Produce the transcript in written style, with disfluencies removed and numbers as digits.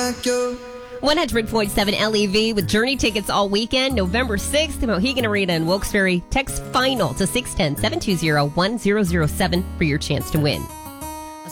like you. 100.7 LEV with Journey tickets all weekend, November 6th, Mohegan Arena in Wilkes-Barre. Text FINAL to 610-720-1007 for your chance to win.